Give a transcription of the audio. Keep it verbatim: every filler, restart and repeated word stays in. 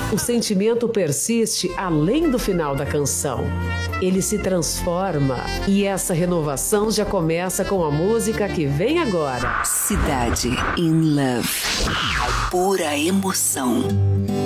O sentimento persiste além do final da canção. Ele se transforma e essa renovação já começa com a música que vem agora. Cidade in Love. Pura emoção.